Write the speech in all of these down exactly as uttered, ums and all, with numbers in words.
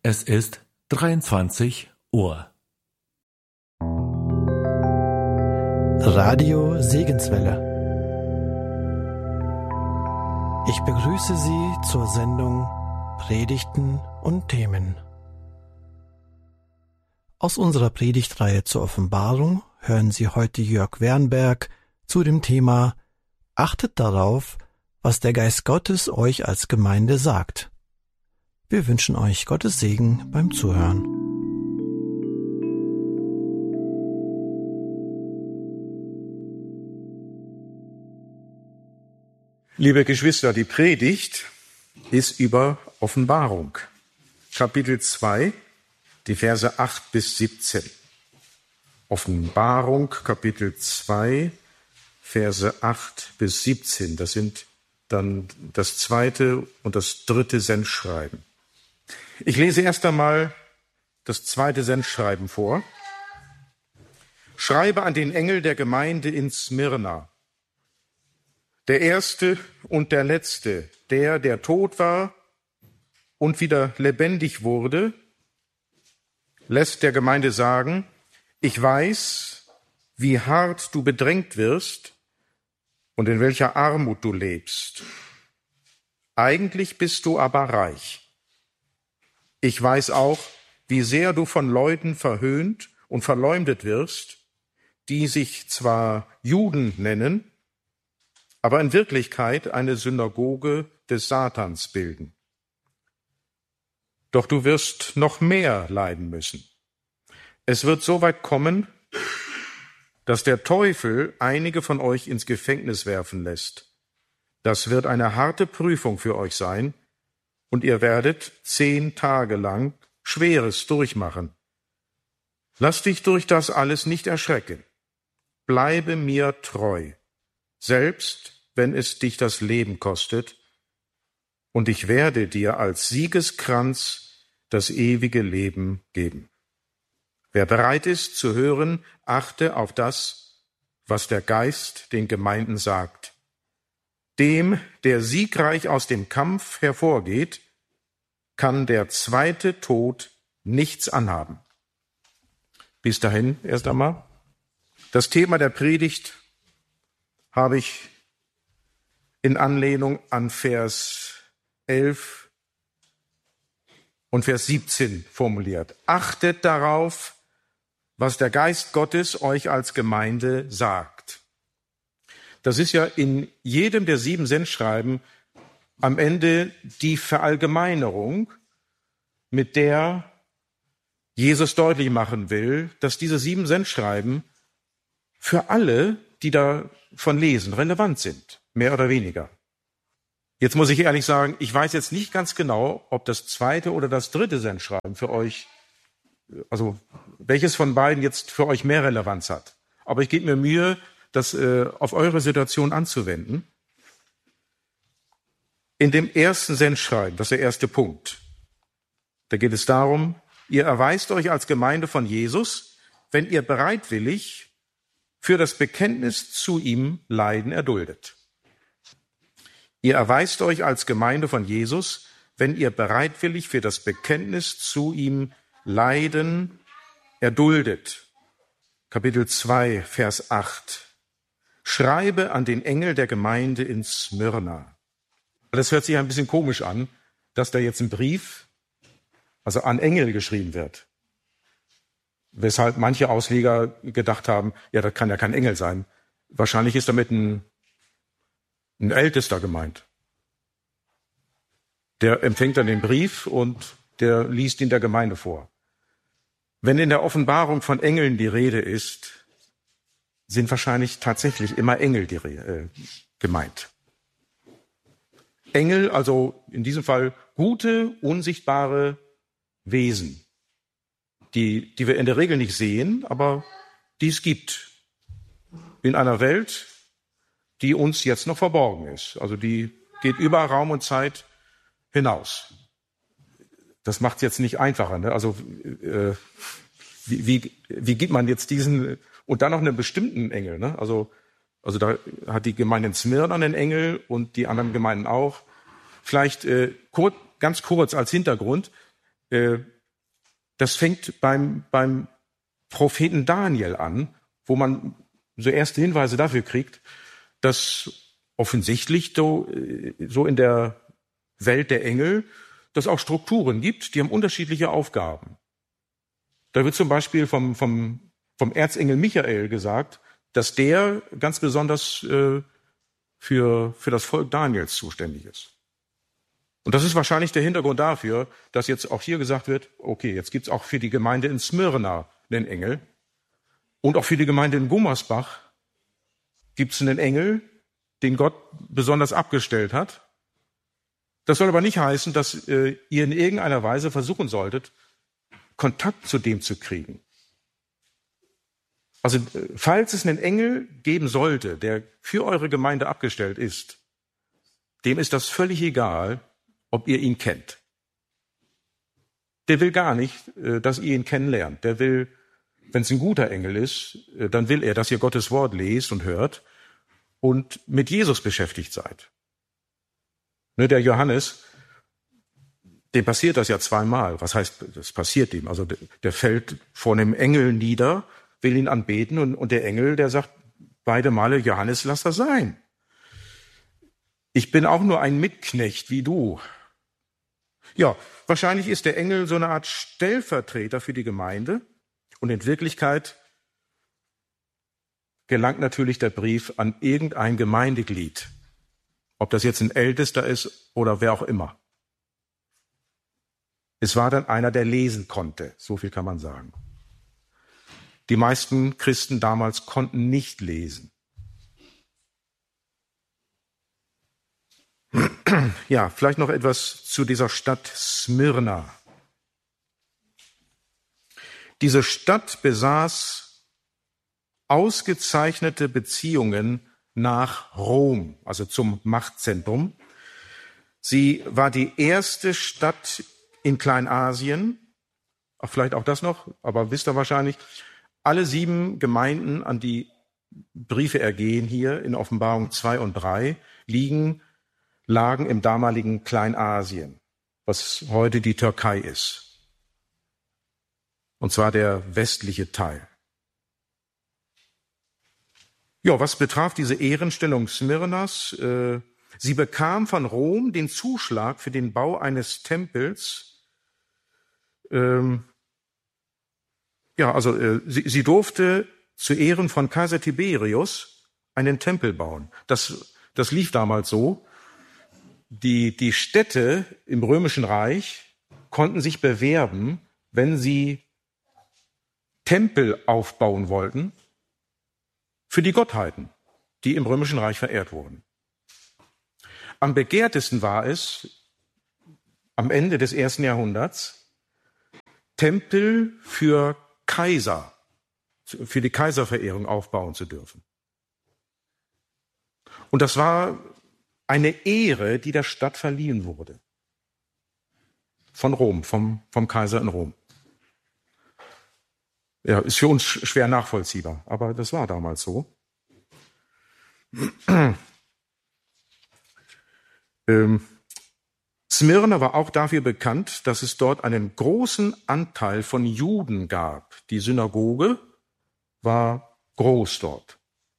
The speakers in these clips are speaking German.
Es ist dreiundzwanzig Uhr. Radio Segenswelle. Ich begrüße Sie zur Sendung Predigten und Themen. Aus unserer Predigtreihe zur Offenbarung hören Sie heute Jörg Wernberg zu dem Thema Achtet darauf, was der Geist Gottes euch als Gemeinde sagt. Wir wünschen euch Gottes Segen beim Zuhören. Liebe Geschwister, die Predigt ist über Offenbarung. Kapitel zwei, die Verse acht bis siebzehn. Offenbarung, Kapitel zwei, Verse acht bis siebzehn. Das sind dann das zweite und das dritte Sendschreiben. Ich lese erst einmal das zweite Sendschreiben vor. Schreibe an den Engel der Gemeinde in Smyrna. Der Erste und der Letzte, der, der tot war und wieder lebendig wurde, lässt der Gemeinde sagen, ich weiß, wie hart du bedrängt wirst und in welcher Armut du lebst. Eigentlich bist du aber reich. Ich weiß auch, wie sehr du von Leuten verhöhnt und verleumdet wirst, die sich zwar Juden nennen, aber in Wirklichkeit eine Synagoge des Satans bilden. Doch du wirst noch mehr leiden müssen. Es wird so weit kommen, dass der Teufel einige von euch ins Gefängnis werfen lässt. Das wird eine harte Prüfung für euch sein, und ihr werdet zehn Tage lang Schweres durchmachen. Lass dich durch das alles nicht erschrecken. Bleibe mir treu, selbst wenn es dich das Leben kostet, und ich werde dir als Siegeskranz das ewige Leben geben. Wer bereit ist zu hören, achte auf das, was der Geist den Gemeinden sagt. Dem, der siegreich aus dem Kampf hervorgeht, kann der zweite Tod nichts anhaben. Bis dahin erst einmal. Das Thema der Predigt habe ich in Anlehnung an Vers elf und Vers siebzehn formuliert. Achtet darauf, was der Geist Gottes euch als Gemeinde sagt. Das ist ja in jedem der sieben Sendschreiben am Ende die Verallgemeinerung, mit der Jesus deutlich machen will, dass diese sieben Sendschreiben für alle, die davon lesen, relevant sind, mehr oder weniger. Jetzt muss ich ehrlich sagen, ich weiß jetzt nicht ganz genau, ob das zweite oder das dritte Sendschreiben für euch, also welches von beiden jetzt für euch mehr Relevanz hat. Aber ich gebe mir Mühe, das äh, auf eure Situation anzuwenden. In dem ersten Sendschreiben, das ist der erste Punkt, da geht es darum, ihr erweist euch als Gemeinde von Jesus, wenn ihr bereitwillig für das Bekenntnis zu ihm Leiden erduldet. Ihr erweist euch als Gemeinde von Jesus, wenn ihr bereitwillig für das Bekenntnis zu ihm Leiden erduldet. Kapitel zwei, Vers acht. Schreibe an den Engel der Gemeinde in Smyrna. Das hört sich ein bisschen komisch an, dass da jetzt ein Brief, also an Engel geschrieben wird. Weshalb manche Ausleger gedacht haben, ja, das kann ja kein Engel sein. Wahrscheinlich ist damit ein, ein Ältester gemeint. Der empfängt dann den Brief und der liest ihn der Gemeinde vor. Wenn in der Offenbarung von Engeln die Rede ist, sind wahrscheinlich tatsächlich immer Engel die Rede, äh, gemeint. Engel, also in diesem Fall gute, unsichtbare Wesen, die, die wir in der Regel nicht sehen, aber die es gibt in einer Welt, die uns jetzt noch verborgen ist. Also die geht über Raum und Zeit hinaus. Das macht es jetzt nicht einfacher. Ne? Also äh, wie, wie, wie gibt man jetzt diesen, und dann noch einen bestimmten Engel, ne? Also Also da hat die Gemeinde in Smyrna einen Engel und die anderen Gemeinden auch. Vielleicht äh, kurz, ganz kurz als Hintergrund. Äh, Das fängt beim, beim Propheten Daniel an, wo man so erste Hinweise dafür kriegt, dass offensichtlich so, so in der Welt der Engel dass auch Strukturen gibt, die haben unterschiedliche Aufgaben. Da wird zum Beispiel vom, vom, vom Erzengel Michael gesagt, dass der ganz besonders äh, für, für das Volk Daniels zuständig ist. Und das ist wahrscheinlich der Hintergrund dafür, dass jetzt auch hier gesagt wird, okay, jetzt gibt's auch für die Gemeinde in Smyrna einen Engel und auch für die Gemeinde in Gummersbach gibt's einen Engel, den Gott besonders abgestellt hat. Das soll aber nicht heißen, dass äh, ihr in irgendeiner Weise versuchen solltet, Kontakt zu dem zu kriegen. Also äh, falls es einen Engel geben sollte, der für eure Gemeinde abgestellt ist, dem ist das völlig egal, ob ihr ihn kennt. Der will gar nicht, äh, dass ihr ihn kennenlernt. Der will, wenn es ein guter Engel ist, äh, dann will er, dass ihr Gottes Wort lest und hört und mit Jesus beschäftigt seid. Ne, der Johannes, dem passiert das ja zweimal. Was heißt, das passiert ihm? Also der, der fällt vor einem Engel nieder, will ihn anbeten und, und der Engel, der sagt beide Male, Johannes, lass das sein. Ich bin auch nur ein Mitknecht wie du. Ja, wahrscheinlich ist der Engel so eine Art Stellvertreter für die Gemeinde und in Wirklichkeit gelangt natürlich der Brief an irgendein Gemeindeglied. Ob das jetzt ein Ältester ist oder wer auch immer. Es war dann einer, der lesen konnte. So viel kann man sagen. Die meisten Christen damals konnten nicht lesen. Ja, vielleicht noch etwas zu dieser Stadt Smyrna. Diese Stadt besaß ausgezeichnete Beziehungen nach Rom, also zum Machtzentrum. Sie war die erste Stadt in Kleinasien, auch vielleicht auch das noch, aber wisst ihr wahrscheinlich, alle sieben Gemeinden, an die Briefe ergehen hier in Offenbarung zwei und drei, liegen, lagen im damaligen Kleinasien, was heute die Türkei ist. Und zwar der westliche Teil. Ja, was betraf diese Ehrenstellung Smyrnas, äh, sie bekam von Rom den Zuschlag für den Bau eines Tempels. Ähm, ja, also äh, sie, sie durfte zu Ehren von Kaiser Tiberius einen Tempel bauen. Das, das lief damals so. Die, die Städte im Römischen Reich konnten sich bewerben, wenn sie Tempel aufbauen wollten, für die Gottheiten, die im Römischen Reich verehrt wurden. Am begehrtesten war es, am Ende des ersten Jahrhunderts, Tempel für Kaiser, für die Kaiserverehrung aufbauen zu dürfen. Und das war eine Ehre, die der Stadt verliehen wurde. Von Rom, vom, vom Kaiser in Rom. Ja, ist für uns schwer nachvollziehbar, aber das war damals so. ähm, Smyrna war auch dafür bekannt, dass es dort einen großen Anteil von Juden gab. Die Synagoge war groß dort.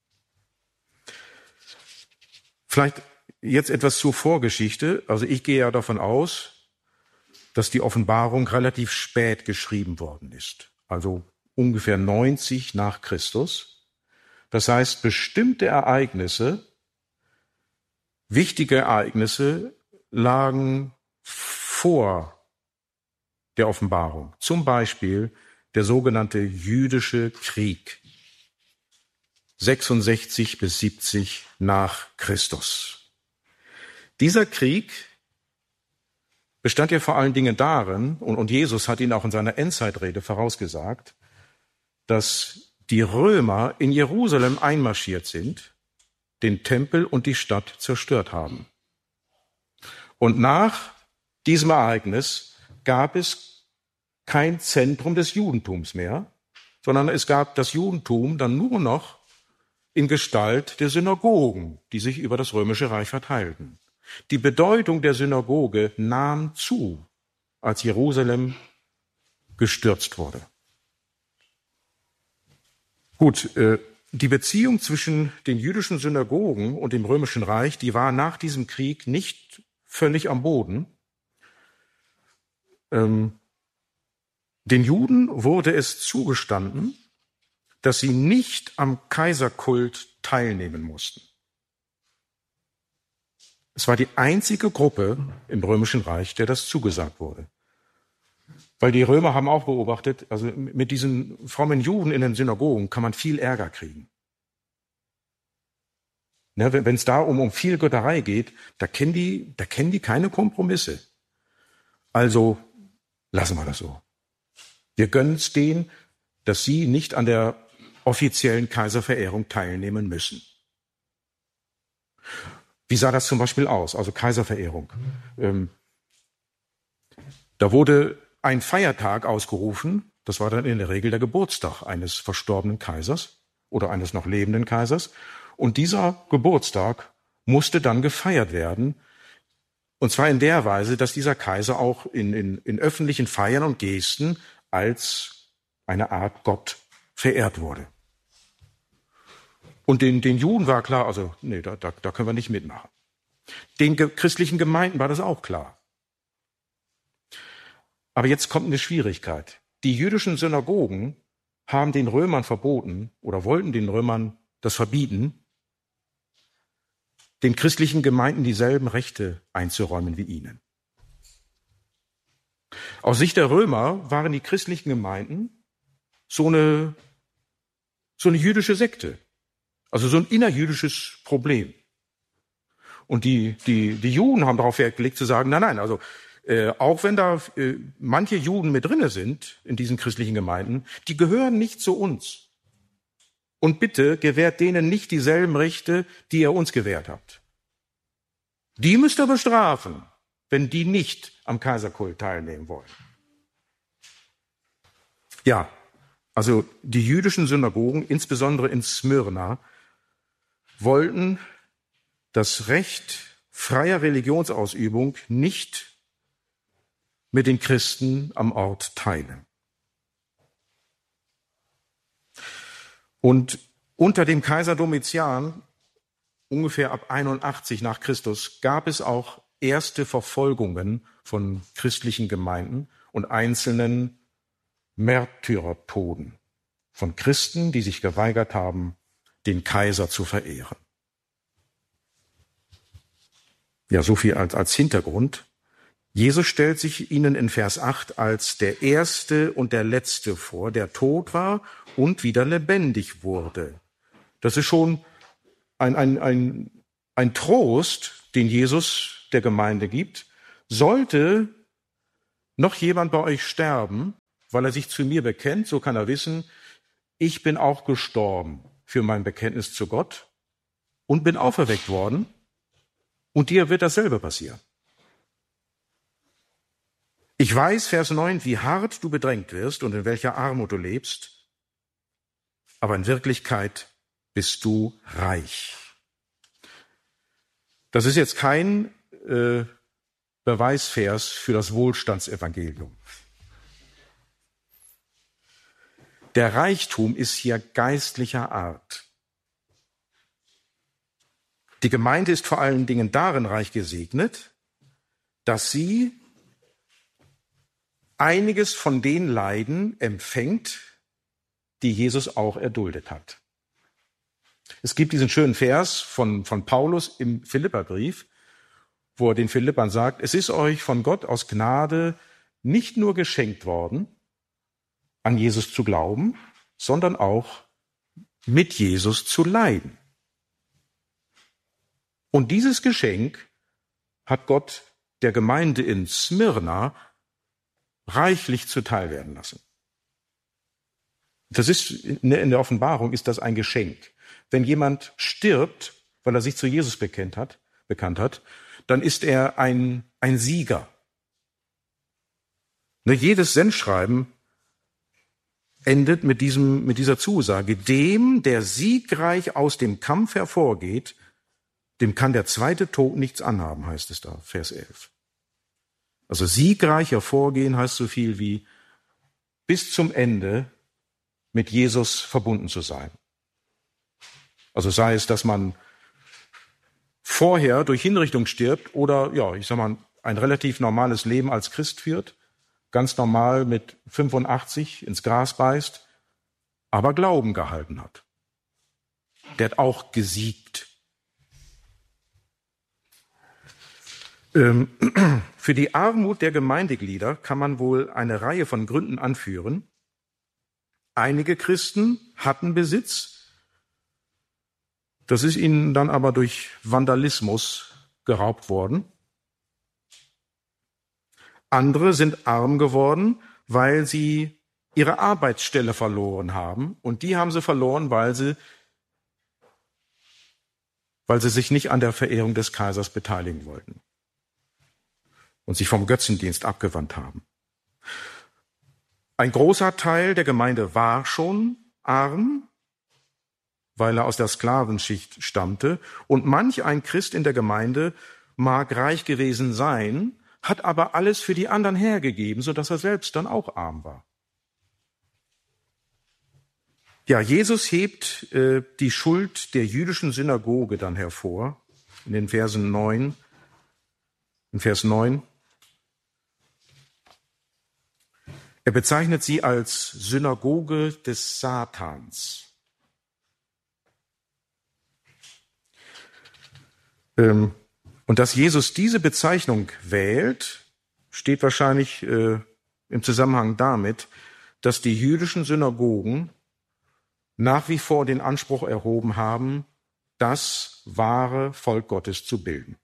Vielleicht jetzt etwas zur Vorgeschichte. Also ich gehe ja davon aus, dass die Offenbarung relativ spät geschrieben worden ist. Also ungefähr neunzig nach Christus. Das heißt, bestimmte Ereignisse, wichtige Ereignisse lagen vor der Offenbarung. Zum Beispiel der sogenannte jüdische Krieg. sechsundsechzig bis siebzig nach Christus. Dieser Krieg bestand ja vor allen Dingen darin, und, und Jesus hat ihn auch in seiner Endzeitrede vorausgesagt, dass die Römer in Jerusalem einmarschiert sind, den Tempel und die Stadt zerstört haben. Und nach diesem Ereignis gab es kein Zentrum des Judentums mehr, sondern es gab das Judentum dann nur noch in Gestalt der Synagogen, die sich über das Römische Reich verteilten. Die Bedeutung der Synagoge nahm zu, als Jerusalem gestürzt wurde. Gut, äh, die Beziehung zwischen den jüdischen Synagogen und dem Römischen Reich, die war nach diesem Krieg nicht völlig am Boden. Ähm, den Juden wurde es zugestanden, dass sie nicht am Kaiserkult teilnehmen mussten. Es war die einzige Gruppe im Römischen Reich, der das zugesagt wurde. Weil die Römer haben auch beobachtet, also mit diesen frommen Juden in den Synagogen kann man viel Ärger kriegen. Ne, wenn es da um, um viel Götterei geht, da kennen die, da kennen die keine Kompromisse. Also lassen wir das so. Wir gönnen es denen, dass sie nicht an der offiziellen Kaiserverehrung teilnehmen müssen. Wie sah das zum Beispiel aus? Also Kaiserverehrung. Ähm, da wurde ein Feiertag ausgerufen, das war dann in der Regel der Geburtstag eines verstorbenen Kaisers oder eines noch lebenden Kaisers. Und dieser Geburtstag musste dann gefeiert werden. Und zwar in der Weise, dass dieser Kaiser auch in, in, in öffentlichen Feiern und Gesten als eine Art Gott verehrt wurde. Und den, den Juden war klar, also nee, da, da, da können wir nicht mitmachen. Den ge- christlichen Gemeinden war das auch klar. Aber jetzt kommt eine Schwierigkeit. Die jüdischen Synagogen haben den Römern verboten oder wollten den Römern das verbieten, den christlichen Gemeinden dieselben Rechte einzuräumen wie ihnen. Aus Sicht der Römer waren die christlichen Gemeinden so eine, so eine jüdische Sekte, also so ein innerjüdisches Problem. Und die, die, die Juden haben darauf Wert gelegt zu sagen, nein, nein, also äh, auch wenn da äh, manche Juden mit drinne sind in diesen christlichen Gemeinden, die gehören nicht zu uns. Und bitte gewährt denen nicht dieselben Rechte, die ihr uns gewährt habt. Die müsst ihr bestrafen, wenn die nicht am Kaiserkult teilnehmen wollen. Ja, also die jüdischen Synagogen, insbesondere in Smyrna, wollten das Recht freier Religionsausübung nicht mit den Christen am Ort teilen. Und unter dem Kaiser Domitian, ungefähr ab einundachtzig nach Christus, gab es auch erste Verfolgungen von christlichen Gemeinden und einzelnen Märtyrertoden von Christen, die sich geweigert haben, den Kaiser zu verehren. Ja, so viel als, als Hintergrund. Jesus stellt sich ihnen in Vers acht als der Erste und der Letzte vor, der tot war und wieder lebendig wurde. Das ist schon ein, ein, ein, ein Trost, den Jesus der Gemeinde gibt. Sollte noch jemand bei euch sterben, weil er sich zu mir bekennt, so kann er wissen, ich bin auch gestorben für mein Bekenntnis zu Gott und bin auferweckt worden. Und dir wird dasselbe passieren. Ich weiß, Vers neun, wie hart du bedrängt wirst und in welcher Armut du lebst, aber in Wirklichkeit bist du reich. Das ist jetzt kein äh, Beweisvers für das Wohlstandsevangelium. Der Reichtum ist hier geistlicher Art. Die Gemeinde ist vor allen Dingen darin reich gesegnet, dass sie einiges von den Leiden empfängt, die Jesus auch erduldet hat. Es gibt diesen schönen Vers von, von Paulus im Philipperbrief, wo er den Philippern sagt, es ist euch von Gott aus Gnade nicht nur geschenkt worden, an Jesus zu glauben, sondern auch mit Jesus zu leiden. Und dieses Geschenk hat Gott der Gemeinde in Smyrna reichlich zuteil werden lassen. Das ist, in der Offenbarung ist das ein Geschenk. Wenn jemand stirbt, weil er sich zu Jesus bekannt hat, bekannt hat, dann ist er ein, ein Sieger. Ne, jedes Sendschreiben endet mit diesem, mit dieser Zusage, dem, der siegreich aus dem Kampf hervorgeht, dem kann der zweite Tod nichts anhaben, heißt es da, Vers elf. Also siegreich hervorgehen heißt so viel wie, bis zum Ende mit Jesus verbunden zu sein. Also sei es, dass man vorher durch Hinrichtung stirbt oder, ja, ich sag mal, ein relativ normales Leben als Christ führt, ganz normal mit fünfundachtzig ins Gras beißt, aber Glauben gehalten hat. Der hat auch gesiegt. Ähm, für die Armut der Gemeindeglieder kann man wohl eine Reihe von Gründen anführen. Einige Christen hatten Besitz, das ist ihnen dann aber durch Vandalismus geraubt worden. Andere sind arm geworden, weil sie ihre Arbeitsstelle verloren haben. Und die haben sie verloren, weil sie, weil sie sich nicht an der Verehrung des Kaisers beteiligen wollten und sich vom Götzendienst abgewandt haben. Ein großer Teil der Gemeinde war schon arm, weil er aus der Sklavenschicht stammte. Und manch ein Christ in der Gemeinde mag reich gewesen sein, hat aber alles für die anderen hergegeben, sodass er selbst dann auch arm war. Ja, Jesus hebt äh, die Schuld der jüdischen Synagoge dann hervor, in den Versen neun, in Vers neun. Er bezeichnet sie als Synagoge des Satans. Ähm, und dass Jesus diese Bezeichnung wählt, steht wahrscheinlich äh, im Zusammenhang damit, dass die jüdischen Synagogen nach wie vor den Anspruch erhoben haben, das wahre Volk Gottes zu bilden.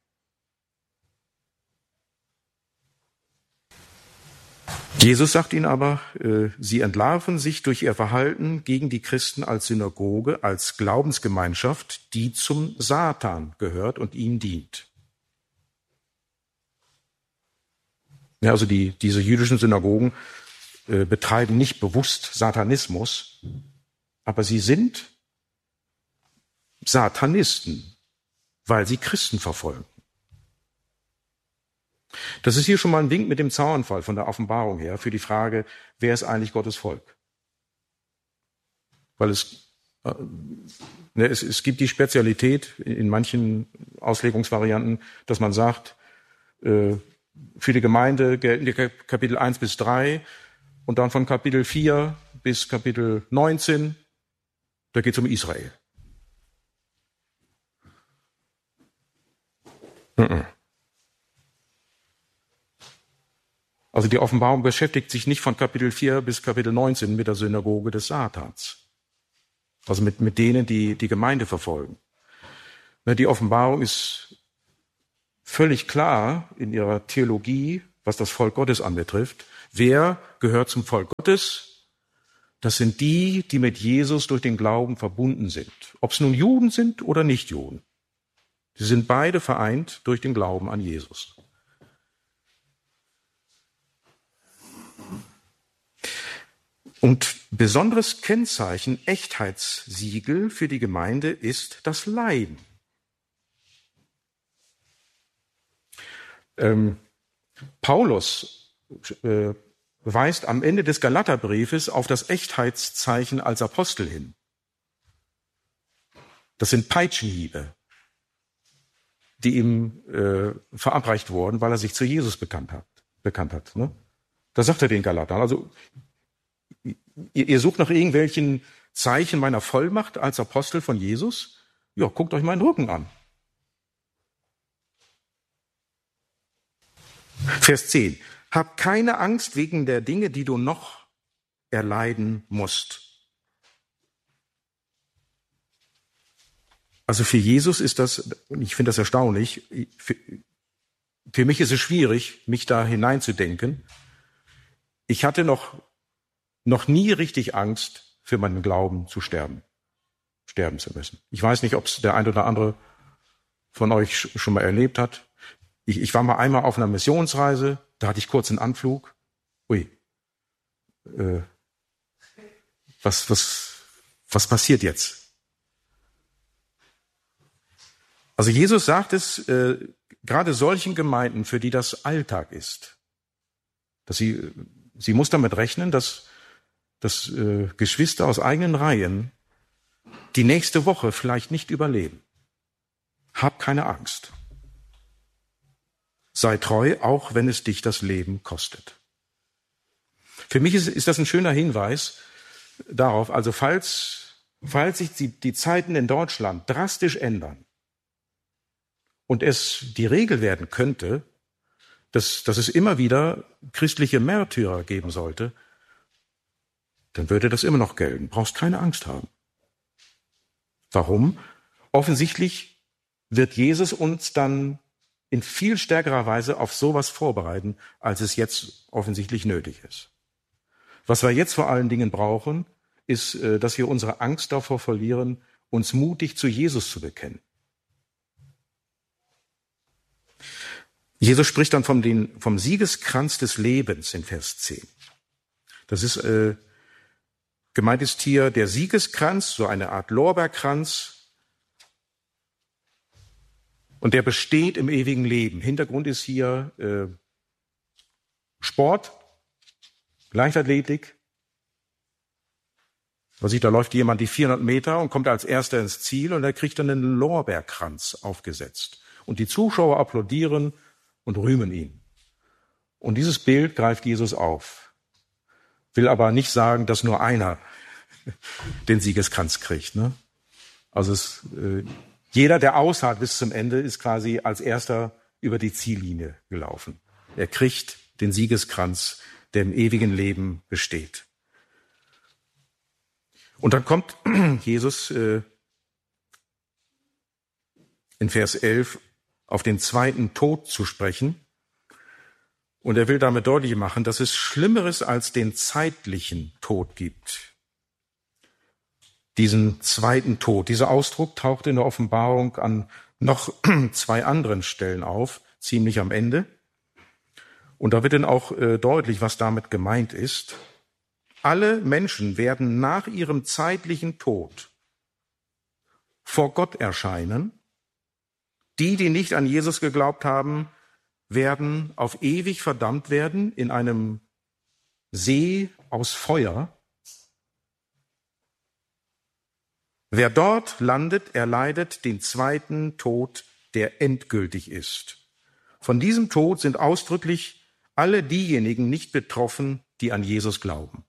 Jesus sagt ihnen aber, äh, sie entlarven sich durch ihr Verhalten gegen die Christen als Synagoge, als Glaubensgemeinschaft, die zum Satan gehört und ihm dient. Ja, also die, diese jüdischen Synagogen äh, betreiben nicht bewusst Satanismus, aber sie sind Satanisten, weil sie Christen verfolgen. Das ist hier schon mal ein Wink mit dem Zaunfall von der Offenbarung her für die Frage, wer ist eigentlich Gottes Volk? Weil es, äh, ne, es, es gibt die Spezialität in manchen Auslegungsvarianten, dass man sagt, äh, für die Gemeinde gelten die Kapitel eins bis drei und dann von Kapitel vier bis Kapitel neunzehn, da geht es um Israel. Mhm. Also die Offenbarung beschäftigt sich nicht von Kapitel vier bis Kapitel neunzehn mit der Synagoge des Satans. Also mit, mit denen, die die Gemeinde verfolgen. Die Offenbarung ist völlig klar in ihrer Theologie, was das Volk Gottes anbetrifft. Wer gehört zum Volk Gottes? Das sind die, die mit Jesus durch den Glauben verbunden sind. Ob es nun Juden sind oder nicht Juden. Sie sind beide vereint durch den Glauben an Jesus. Und besonderes Kennzeichen, Echtheitssiegel für die Gemeinde ist das Leiden. Ähm, Paulus äh, weist am Ende des Galaterbriefes auf das Echtheitszeichen als Apostel hin. Das sind Peitschenhiebe, die ihm äh, verabreicht wurden, weil er sich zu Jesus bekannt hat. Bekannt hat ne? Da sagt er den Galatern, also ihr, ihr sucht nach irgendwelchen Zeichen meiner Vollmacht als Apostel von Jesus? Ja, guckt euch meinen Rücken an. Vers zehn. Hab keine Angst wegen der Dinge, die du noch erleiden musst. Also für Jesus ist das, ich finde das erstaunlich, für, für mich ist es schwierig, mich da hineinzudenken. Ich hatte noch, noch nie richtig Angst, für meinen Glauben zu sterben, sterben zu müssen. Ich weiß nicht, ob es der ein oder andere von euch schon mal erlebt hat. Ich, ich war mal einmal auf einer Missionsreise, da hatte ich kurz einen Anflug. Ui, äh, was, was, was passiert jetzt? Also Jesus sagt es äh, gerade solchen Gemeinden, für die das Alltag ist, dass sie, sie muss damit rechnen, dass dass äh, Geschwister aus eigenen Reihen die nächste Woche vielleicht nicht überleben. Hab keine Angst. Sei treu, auch wenn es dich das Leben kostet. Für mich ist, ist das ein schöner Hinweis darauf, also falls, falls sich die, die Zeiten in Deutschland drastisch ändern und es die Regel werden könnte, dass, dass es immer wieder christliche Märtyrer geben sollte, dann würde das immer noch gelten. Brauchst keine Angst haben. Warum? Offensichtlich wird Jesus uns dann in viel stärkerer Weise auf sowas vorbereiten, als es jetzt offensichtlich nötig ist. Was wir jetzt vor allen Dingen brauchen, ist, dass wir unsere Angst davor verlieren, uns mutig zu Jesus zu bekennen. Jesus spricht dann vom, den, vom Siegeskranz des Lebens in Vers zehn. Das ist, äh, gemeint ist hier der Siegeskranz, so eine Art Lorbeerkranz. Und der besteht im ewigen Leben. Hintergrund ist hier äh, Sport, Leichtathletik. Was sieht, da läuft jemand die vierhundert Meter und kommt als Erster ins Ziel und er kriegt dann einen Lorbeerkranz aufgesetzt. Und die Zuschauer applaudieren und rühmen ihn. Und dieses Bild greift Jesus auf. Will aber nicht sagen, dass nur einer den Siegeskranz kriegt. Ne? Also es, äh, jeder, der ausharrt bis zum Ende, ist quasi als Erster über die Ziellinie gelaufen. Er kriegt den Siegeskranz, der im ewigen Leben besteht. Und dann kommt Jesus äh, in Vers elf auf den zweiten Tod zu sprechen. Und er will damit deutlich machen, dass es Schlimmeres als den zeitlichen Tod gibt. Diesen zweiten Tod. Dieser Ausdruck taucht in der Offenbarung an noch zwei anderen Stellen auf, ziemlich am Ende. Und da wird dann auch äh, deutlich, was damit gemeint ist. Alle Menschen werden nach ihrem zeitlichen Tod vor Gott erscheinen. Die, die nicht an Jesus geglaubt haben, werden auf ewig verdammt werden in einem See aus Feuer. Wer dort landet, erleidet den zweiten Tod, der endgültig ist. Von diesem Tod sind ausdrücklich alle diejenigen nicht betroffen, die an Jesus glauben.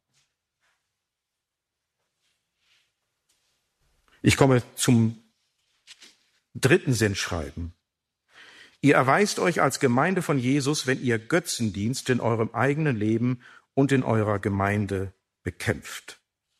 Ich komme zum dritten Sendschreiben. Ihr erweist euch als Gemeinde von Jesus, wenn ihr Götzendienst in eurem eigenen Leben und in eurer Gemeinde bekämpft.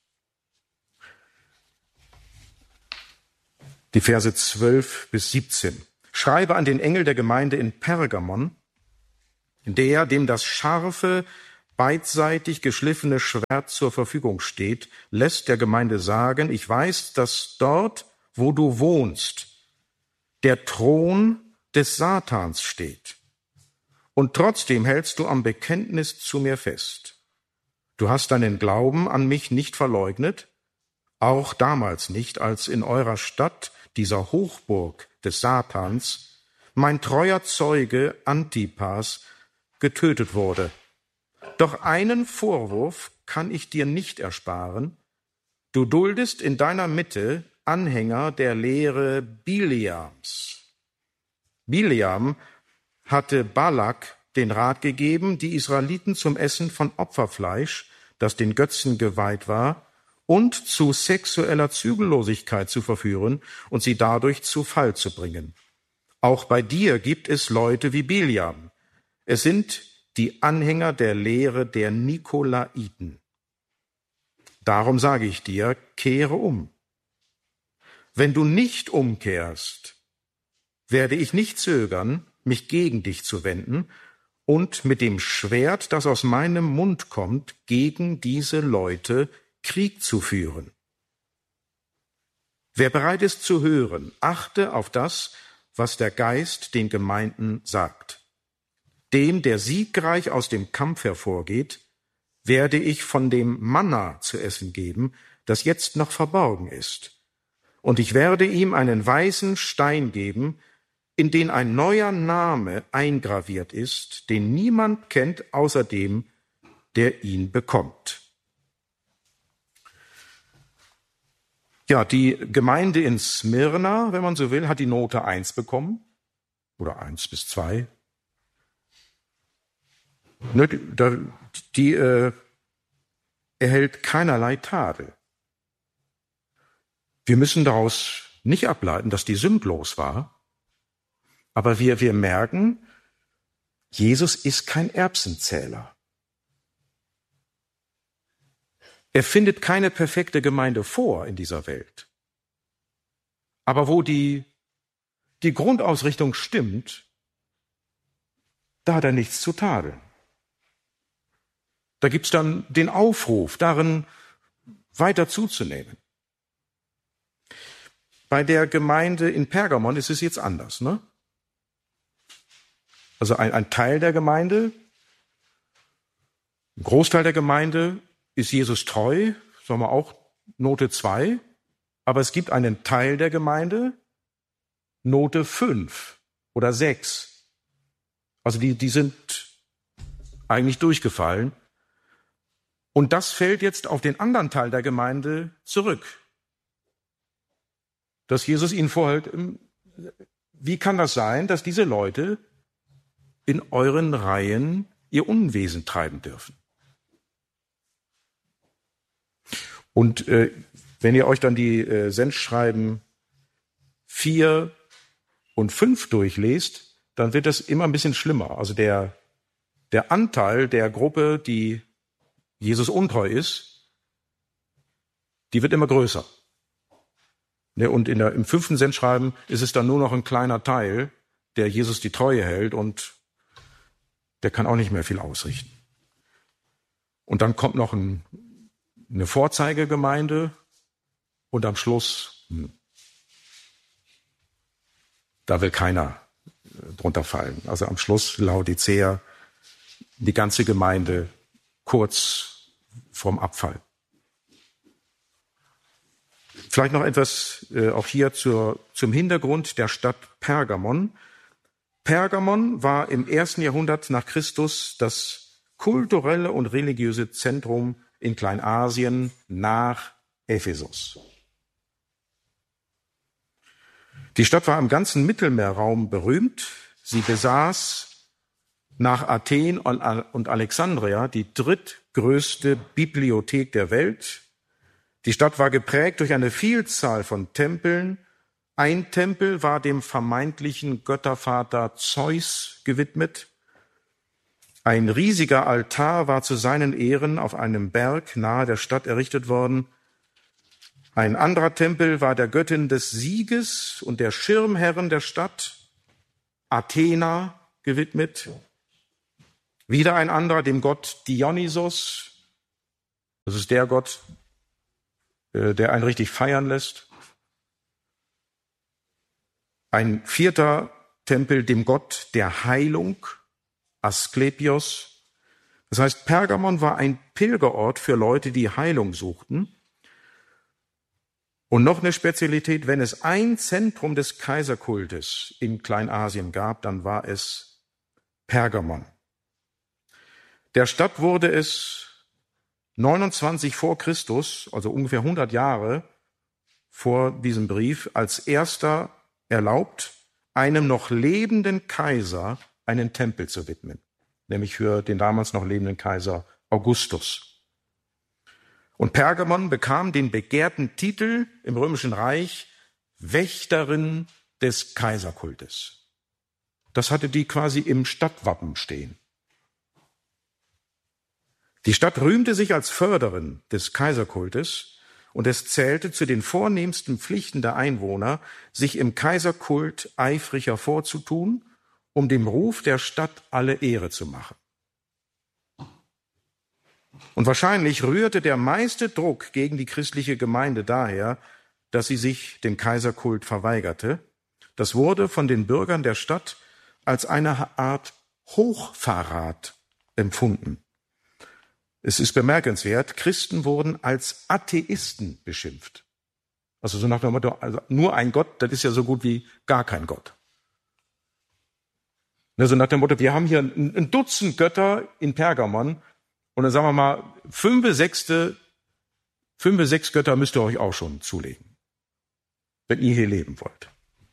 Die Verse zwölf bis siebzehn. Schreibe an den Engel der Gemeinde in Pergamon, der, dem das scharfe, beidseitig geschliffene Schwert zur Verfügung steht, lässt der Gemeinde sagen, ich weiß, dass dort, wo du wohnst, der Thron des Satans steht. Und trotzdem hältst du am Bekenntnis zu mir fest. Du hast deinen Glauben an mich nicht verleugnet, auch damals nicht, als in eurer Stadt, dieser Hochburg des Satans, mein treuer Zeuge Antipas getötet wurde. Doch einen Vorwurf kann ich dir nicht ersparen. Du duldest in deiner Mitte Anhänger der Lehre Bileams. Bileam hatte Balak den Rat gegeben, die Israeliten zum Essen von Opferfleisch, das den Götzen geweiht war, und zu sexueller Zügellosigkeit zu verführen und sie dadurch zu Fall zu bringen. Auch bei dir gibt es Leute wie Bileam. Es sind die Anhänger der Lehre der Nikolaiten. Darum sage ich dir, kehre um. Wenn du nicht umkehrst, werde ich nicht zögern, mich gegen dich zu wenden und mit dem Schwert, das aus meinem Mund kommt, gegen diese Leute Krieg zu führen. Wer bereit ist zu hören, achte auf das, was der Geist den Gemeinden sagt. Dem, der siegreich aus dem Kampf hervorgeht, werde ich von dem Manna zu essen geben, das jetzt noch verborgen ist. Und ich werde ihm einen weißen Stein geben, in den ein neuer Name eingraviert ist, den niemand kennt außer dem, der ihn bekommt. Ja, die Gemeinde in Smyrna, wenn man so will, hat die Note eins bekommen. Oder eins bis zwei. Ne, die die äh, erhält keinerlei Tadel. Wir müssen daraus nicht ableiten, dass die sündlos war. Aber wir, wir merken, Jesus ist kein Erbsenzähler. Er findet keine perfekte Gemeinde vor in dieser Welt. Aber wo die, die Grundausrichtung stimmt, da hat er nichts zu tadeln. Da gibt's dann den Aufruf, darin weiter zuzunehmen. Bei der Gemeinde in Pergamon ist es jetzt anders, ne? Also ein, ein Teil der Gemeinde, ein Großteil der Gemeinde ist Jesus treu, sagen wir auch Note zwei, aber es gibt einen Teil der Gemeinde, Note fünf oder sechs. Also die, die sind eigentlich durchgefallen. Und das fällt jetzt auf den anderen Teil der Gemeinde zurück. Dass Jesus ihnen vorhält, wie kann das sein, dass diese Leute in euren Reihen ihr Unwesen treiben dürfen? Und äh, wenn ihr euch dann die äh, Sendschreiben vier und fünf durchlest, dann wird das immer ein bisschen schlimmer. Also der, der Anteil der Gruppe, die Jesus untreu ist, die wird immer größer. Ne, und in der, im fünften Sendschreiben ist es dann nur noch ein kleiner Teil, der Jesus die Treue hält und der kann auch nicht mehr viel ausrichten. Und dann kommt noch ein eine Vorzeigegemeinde und am Schluss, hm, da will keiner drunter fallen. Also am Schluss Laodicea, die ganze Gemeinde kurz vorm Abfall. Vielleicht noch etwas äh, auch hier zur, zum Hintergrund der Stadt Pergamon. Pergamon war im ersten Jahrhundert nach Christus das kulturelle und religiöse Zentrum in Kleinasien nach Ephesus. Die Stadt war im ganzen Mittelmeerraum berühmt. Sie besaß nach Athen und Alexandria die drittgrößte Bibliothek der Welt. Die Stadt war geprägt durch eine Vielzahl von Tempeln. Ein Tempel war dem vermeintlichen Göttervater Zeus gewidmet. Ein riesiger Altar war zu seinen Ehren auf einem Berg nahe der Stadt errichtet worden. Ein anderer Tempel war der Göttin des Sieges und der Schirmherrin der Stadt, Athena, gewidmet. Wieder ein anderer dem Gott Dionysos. Das ist der Gott, der einen richtig feiern lässt. Ein vierter Tempel dem Gott der Heilung, Asklepios. Das heißt, Pergamon war ein Pilgerort für Leute, die Heilung suchten. Und noch eine Spezialität, wenn es ein Zentrum des Kaiserkultes in Kleinasien gab, dann war es Pergamon. Der Stadt wurde es neunundzwanzig vor Christus, also ungefähr hundert Jahre vor diesem Brief, als erster erlaubt, einem noch lebenden Kaiser einen Tempel zu widmen, nämlich für den damals noch lebenden Kaiser Augustus. Und Pergamon bekam den begehrten Titel im Römischen Reich Wächterin des Kaiserkultes. Das hatte die quasi im Stadtwappen stehen. Die Stadt rühmte sich als Förderin des Kaiserkultes und es zählte zu den vornehmsten Pflichten der Einwohner, sich im Kaiserkult eifrig hervorzutun, um dem Ruf der Stadt alle Ehre zu machen. Und wahrscheinlich rührte der meiste Druck gegen die christliche Gemeinde daher, dass sie sich dem Kaiserkult verweigerte. Das wurde von den Bürgern der Stadt als eine Art Hochverrat empfunden. Es ist bemerkenswert, Christen wurden als Atheisten beschimpft. Also so nach dem Motto, also nur ein Gott, das ist ja so gut wie gar kein Gott. Also nach dem Motto, wir haben hier ein Dutzend Götter in Pergamon und dann sagen wir mal, fünf, sechste, fünf, sechs Götter müsst ihr euch auch schon zulegen. wenn ihr hier leben wollt.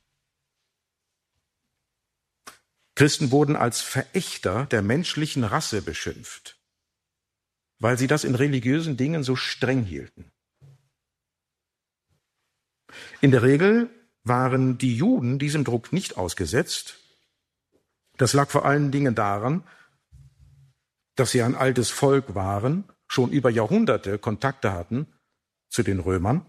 Christen wurden als Verächter der menschlichen Rasse beschimpft, weil sie das in religiösen Dingen so streng hielten. In der Regel waren die Juden diesem Druck nicht ausgesetzt. Das lag vor allen Dingen daran, dass sie ein altes Volk waren, schon über Jahrhunderte Kontakte hatten zu den Römern.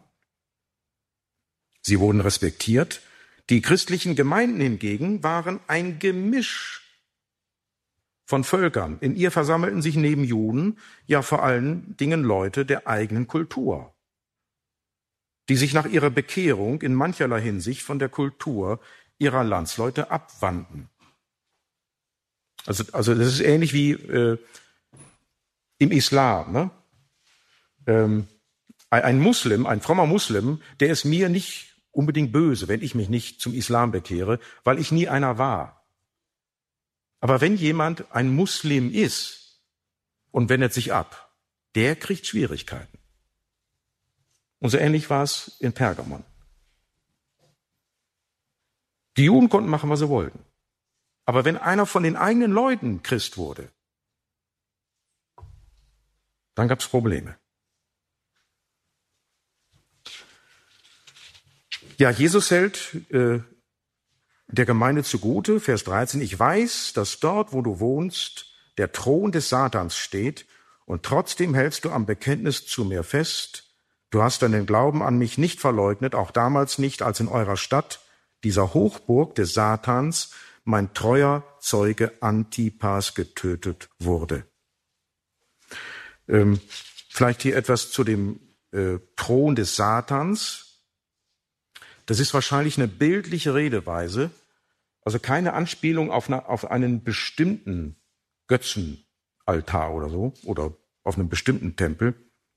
Sie wurden respektiert. Die christlichen Gemeinden hingegen waren ein Gemisch von Völkern. In ihr versammelten sich neben Juden ja vor allen Dingen Leute der eigenen Kultur, die sich nach ihrer Bekehrung in mancherlei Hinsicht von der Kultur ihrer Landsleute abwandten. Also, also das ist ähnlich wie äh, im Islam. Ne? Ähm, ein Muslim, ein frommer Muslim, der ist mir nicht unbedingt böse, wenn ich mich nicht zum Islam bekehre, weil ich nie einer war. Aber wenn jemand ein Muslim ist und wendet sich ab, der kriegt Schwierigkeiten. Und so ähnlich war es in Pergamon. Die Juden konnten machen, was sie wollten. Aber wenn einer von den eigenen Leuten Christ wurde, dann gab es Probleme. Ja, Jesus hält äh, der Gemeinde zugute, Vers dreizehn, ich weiß, dass dort, wo du wohnst, der Thron des Satans steht, und trotzdem hältst du am Bekenntnis zu mir fest. Du hast deinen Glauben an mich nicht verleugnet, auch damals nicht, als in eurer Stadt, dieser Hochburg des Satans, mein treuer Zeuge Antipas getötet wurde. Ähm, vielleicht hier etwas zu dem äh, Thron des Satans. Das ist wahrscheinlich eine bildliche Redeweise, also keine Anspielung auf, eine, auf einen bestimmten Götzenaltar oder so, oder auf einen bestimmten Tempel,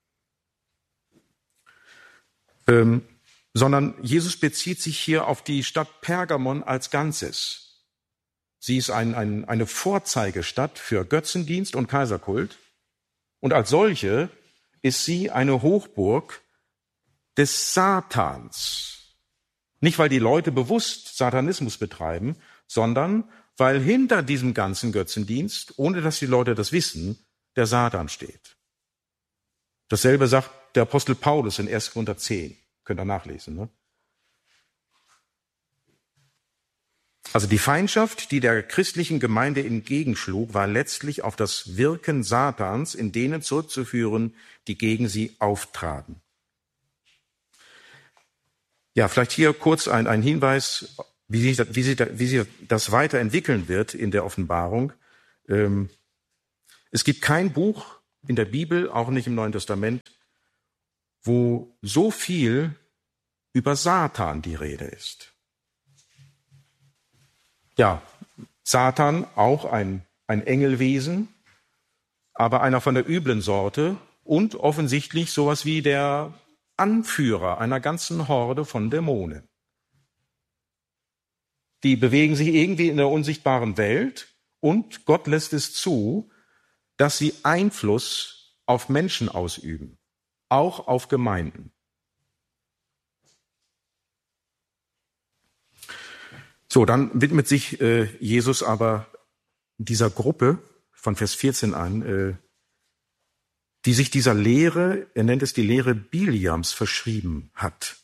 ähm, sondern Jesus bezieht sich hier auf die Stadt Pergamon als Ganzes. Sie ist ein, ein, eine Vorzeigestadt für Götzendienst und Kaiserkult, und als solche ist sie eine Hochburg des Satans. Nicht, weil die Leute bewusst Satanismus betreiben, sondern weil hinter diesem ganzen Götzendienst, ohne dass die Leute das wissen, der Satan steht. Dasselbe sagt der Apostel Paulus in erster Korinther zehn. Könnt ihr nachlesen, ne? Also die Feindschaft, die der christlichen Gemeinde entgegenschlug, war letztlich auf das Wirken Satans in denen zurückzuführen, die gegen sie auftraten. Ja, vielleicht hier kurz ein, ein Hinweis, wie sich, das, wie, sich, wie sich das weiterentwickeln wird in der Offenbarung. Ähm, es gibt kein Buch in der Bibel, auch nicht im Neuen Testament, wo so viel über Satan die Rede ist. Ja, Satan auch ein, ein Engelwesen, aber einer von der üblen Sorte und offensichtlich sowas wie der Anführer einer ganzen Horde von Dämonen. Die bewegen sich irgendwie in der unsichtbaren Welt und Gott lässt es zu, dass sie Einfluss auf Menschen ausüben, auch auf Gemeinden. So, dann widmet sich äh, Jesus aber dieser Gruppe von Vers vierzehn an, äh, die sich dieser Lehre, er nennt es die Lehre Biliams, verschrieben hat.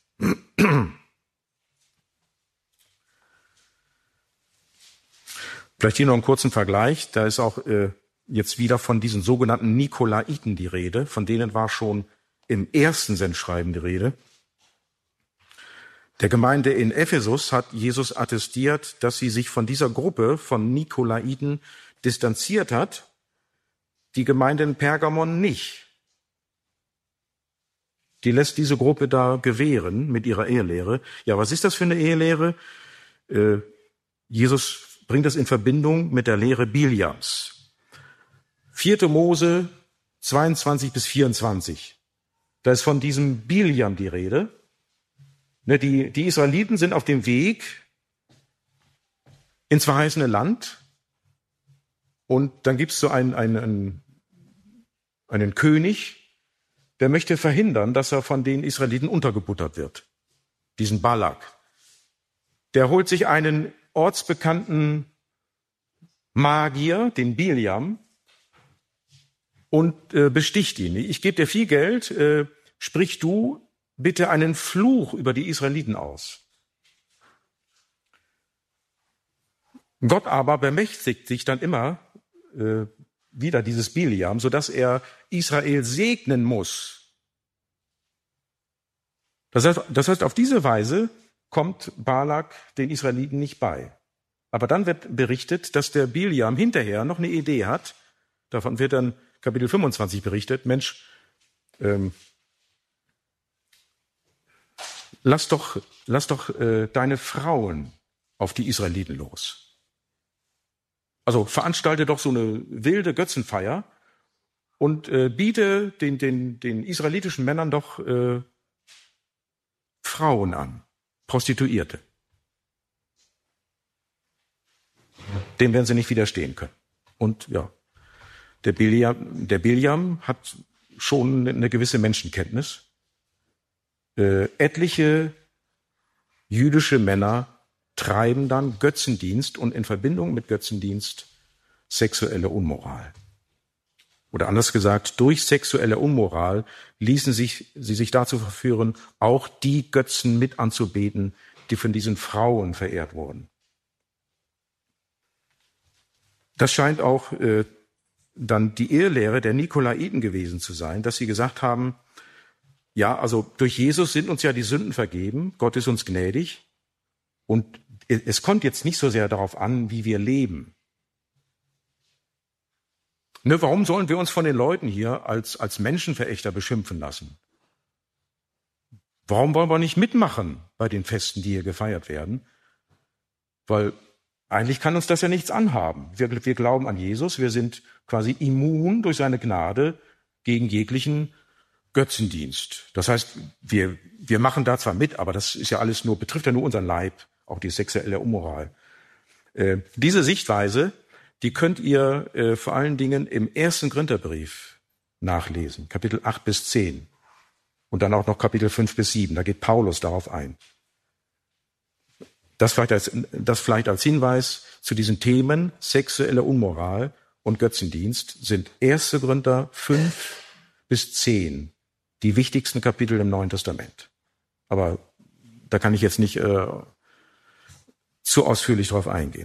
Vielleicht hier noch einen kurzen Vergleich. Da ist auch äh, jetzt wieder von diesen sogenannten Nikolaiten die Rede. Von denen war schon im ersten Sendschreiben die Rede. Der Gemeinde in Ephesus hat Jesus attestiert, dass sie sich von dieser Gruppe von Nikolaiten distanziert hat. Die Gemeinde in Pergamon nicht. Die lässt diese Gruppe da gewähren mit ihrer Ehelehre. Ja, was ist das für eine Ehelehre? Äh, Jesus bringt das in Verbindung mit der Lehre Biliams. vierte Mose zweiundzwanzig bis vierundzwanzig. Da ist von diesem Biliam die Rede. Ne, die, die Israeliten sind auf dem Weg ins verheißene Land. Und dann gibt es so einen, einen, einen König, der möchte verhindern, dass er von den Israeliten untergebuttert wird. diesen Balak. Der holt sich einen ortsbekannten Magier, den Biliam, und äh, besticht ihn. Ich gebe dir viel Geld, äh, sprich du bitte einen Fluch über die Israeliten aus. Gott aber bemächtigt sich dann immer äh, wieder dieses Biliam, sodass er Israel segnen muss. Das heißt, das heißt, auf diese Weise kommt Balak den Israeliten nicht bei. Aber dann wird berichtet, dass der Biliam hinterher noch eine Idee hat. Davon wird dann Kapitel fünfundzwanzig berichtet. Mensch, ähm, lass doch, lass doch äh, deine Frauen auf die Israeliten los. Also veranstalte doch so eine wilde Götzenfeier und äh, biete den, den, den israelitischen Männern doch äh, Frauen an, Prostituierte. Dem werden sie nicht widerstehen können. Und ja, der Biliam, der Biliam hat schon eine gewisse Menschenkenntnis. Äh, etliche jüdische Männer treiben dann Götzendienst und in Verbindung mit Götzendienst sexuelle Unmoral. Oder anders gesagt, durch sexuelle Unmoral ließen sich, sie sich dazu verführen, auch die Götzen mit anzubeten, die von diesen Frauen verehrt wurden. Das scheint auch äh, dann die Irrlehre der Nikolaiten gewesen zu sein, dass sie gesagt haben, ja, also durch Jesus sind uns ja die Sünden vergeben, Gott ist uns gnädig und es kommt jetzt nicht so sehr darauf an, wie wir leben. Ne, warum sollen wir uns von den Leuten hier als, als Menschenverächter beschimpfen lassen? Warum wollen wir nicht mitmachen bei den Festen, die hier gefeiert werden? Weil eigentlich kann uns das ja nichts anhaben. Wir, wir glauben an Jesus, wir sind quasi immun durch seine Gnade gegen jeglichen Götzendienst. Das heißt, wir, wir machen da zwar mit, aber das ist ja alles nur, betrifft ja nur unseren Leib, auch die sexuelle Unmoral. Äh, diese Sichtweise, die könnt ihr äh, vor allen Dingen im ersten Korintherbrief nachlesen, Kapitel acht bis zehn. Und dann auch noch Kapitel fünf bis sieben, da geht Paulus darauf ein. Das vielleicht als, das vielleicht als Hinweis zu diesen Themen sexuelle Unmoral und Götzendienst sind ersten Korinther fünf bis zehn die wichtigsten Kapitel im Neuen Testament. Aber da kann ich jetzt nicht äh, zu ausführlich drauf eingehen.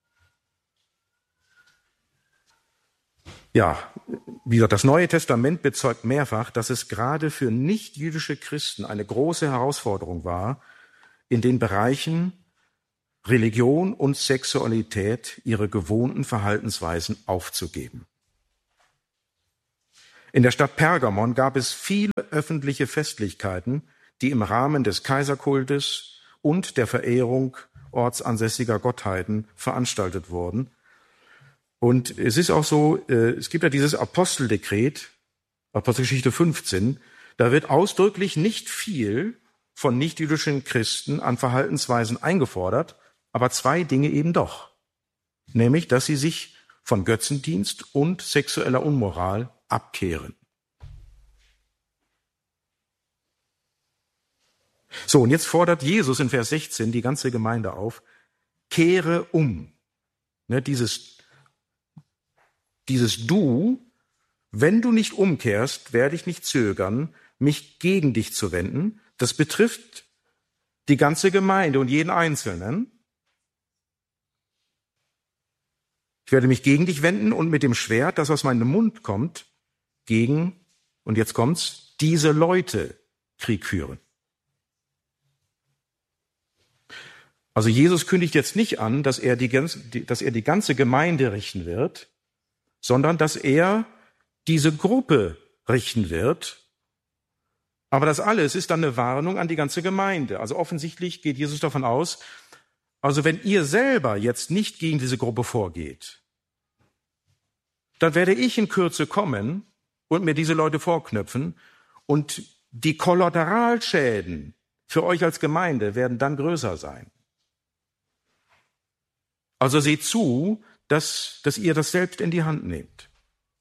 Ja, wie gesagt, das Neue Testament bezeugt mehrfach, dass es gerade für nichtjüdische Christen eine große Herausforderung war, in den Bereichen Religion und Sexualität ihre gewohnten Verhaltensweisen aufzugeben. In der Stadt Pergamon gab es viele öffentliche Festlichkeiten, die im Rahmen des Kaiserkultes und der Verehrung ortsansässiger Gottheiten veranstaltet wurden. Und es ist auch so, es gibt ja dieses Aposteldekret, Apostelgeschichte fünfzehn, da wird ausdrücklich nicht viel von nichtjüdischen Christen an Verhaltensweisen eingefordert, aber zwei Dinge eben doch. Nämlich, dass sie sich von Götzendienst und sexueller Unmoral abkehren. So, und jetzt fordert Jesus in Vers sechzehn die ganze Gemeinde auf, kehre um. Ne, dieses, dieses Du, wenn du nicht umkehrst, werde ich nicht zögern, mich gegen dich zu wenden. Das betrifft die ganze Gemeinde und jeden Einzelnen. Ich werde mich gegen dich wenden und mit dem Schwert, das aus meinem Mund kommt, gegen, und jetzt kommt's, diese Leute Krieg führen. Also Jesus kündigt jetzt nicht an, dass er die ganze, dass er die ganze Gemeinde richten wird, sondern dass er diese Gruppe richten wird. Aber das alles ist dann eine Warnung an die ganze Gemeinde. Also offensichtlich geht Jesus davon aus, also wenn ihr selber jetzt nicht gegen diese Gruppe vorgeht, dann werde ich in Kürze kommen und mir diese Leute vorknöpfen und die Kollateralschäden für euch als Gemeinde werden dann größer sein. Also seht zu, dass, dass ihr das selbst in die Hand nehmt.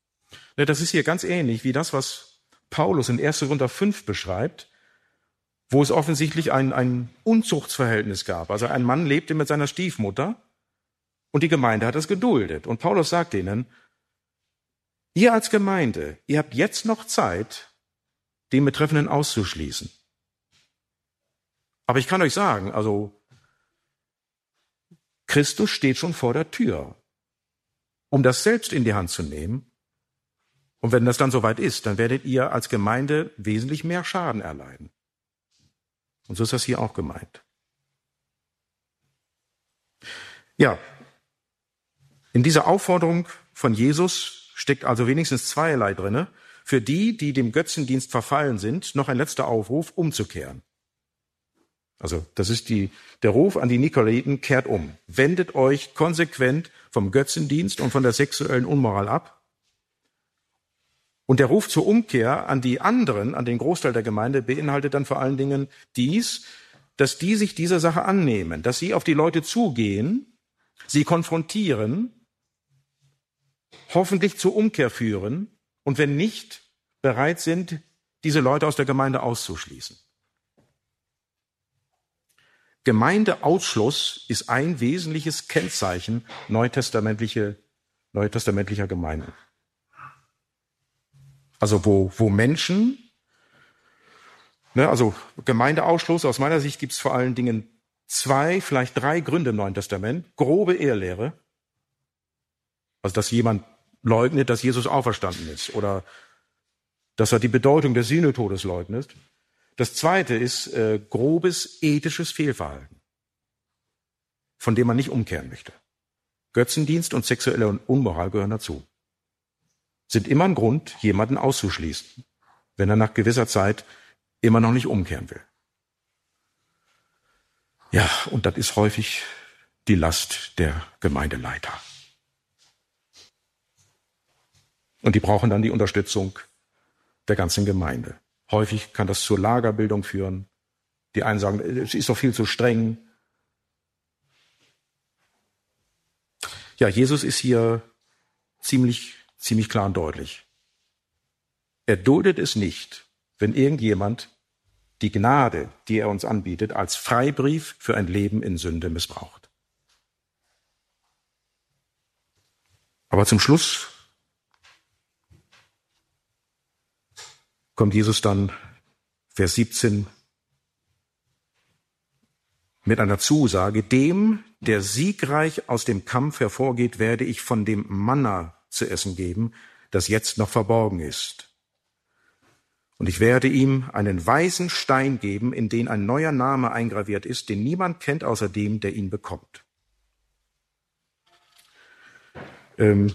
Das ist hier ganz ähnlich wie das, was Paulus in ersten Korinther fünf beschreibt, wo es offensichtlich ein, ein Unzuchtsverhältnis gab. Also ein Mann lebte mit seiner Stiefmutter und die Gemeinde hat es geduldet. Und Paulus sagt ihnen, ihr als Gemeinde, ihr habt jetzt noch Zeit, den Betreffenden auszuschließen. Aber ich kann euch sagen, also Christus steht schon vor der Tür, um das selbst in die Hand zu nehmen. Und wenn das dann soweit ist, dann werdet ihr als Gemeinde wesentlich mehr Schaden erleiden. Und so ist das hier auch gemeint. Ja, in dieser Aufforderung von Jesus steckt also wenigstens zweierlei drinne. Für die, die dem Götzendienst verfallen sind, noch ein letzter Aufruf, umzukehren. Also das ist die, der Ruf an die Nikolaiten, kehrt um. Wendet euch konsequent vom Götzendienst und von der sexuellen Unmoral ab. Und der Ruf zur Umkehr an die anderen, an den Großteil der Gemeinde, beinhaltet dann vor allen Dingen dies, dass die sich dieser Sache annehmen, dass sie auf die Leute zugehen, sie konfrontieren, hoffentlich zur Umkehr führen und wenn nicht, bereit sind, diese Leute aus der Gemeinde auszuschließen. Gemeindeausschluss ist ein wesentliches Kennzeichen neutestamentliche, neutestamentlicher Gemeinden. Also wo, wo Menschen, ne, also Gemeindeausschluss, aus meiner Sicht gibt es vor allen Dingen zwei, vielleicht drei Gründe im Neuen Testament. Grobe Irrlehre, also dass jemand leugnet, dass Jesus auferstanden ist oder dass er die Bedeutung des Sühnetodes leugnet. Das zweite ist äh, grobes ethisches Fehlverhalten, von dem man nicht umkehren möchte. Götzendienst und sexuelle Unmoral gehören dazu. Sind immer ein Grund, jemanden auszuschließen, wenn er nach gewisser Zeit immer noch nicht umkehren will. Ja, und das ist häufig die Last der Gemeindeleiter. Und die brauchen dann die Unterstützung der ganzen Gemeinde. Häufig kann das zur Lagerbildung führen. Die einen sagen, es ist doch viel zu streng. Ja, Jesus ist hier ziemlich, ziemlich klar und deutlich. Er duldet es nicht, wenn irgendjemand die Gnade, die er uns anbietet, als Freibrief für ein Leben in Sünde missbraucht. Aber zum Schluss kommt Jesus dann, Vers siebzehn, mit einer Zusage, dem, der siegreich aus dem Kampf hervorgeht, werde ich von dem Manna zu essen geben, das jetzt noch verborgen ist. Und ich werde ihm einen weißen Stein geben, in den ein neuer Name eingraviert ist, den niemand kennt außer dem, der ihn bekommt. Ähm,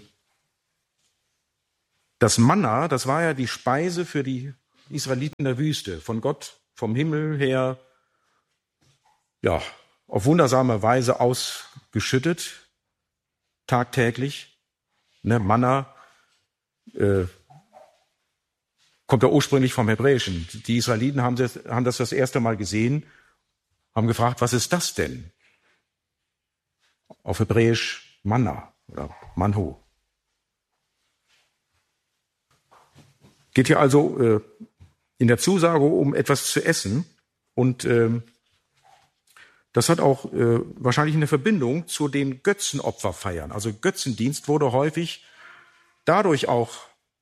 Das Manna, das war ja die Speise für die Israeliten in der Wüste, von Gott vom Himmel her, ja, auf wundersame Weise ausgeschüttet, tagtäglich. Ne, Manna äh, kommt ja ursprünglich vom Hebräischen. Die Israeliten haben das, haben das das erste Mal gesehen, haben gefragt, was ist das denn? Auf Hebräisch Manna oder Manhu. Geht hier also äh, in der Zusage um etwas zu essen und äh, das hat auch äh, wahrscheinlich eine Verbindung zu den Götzenopferfeiern. Also Götzendienst wurde häufig dadurch auch,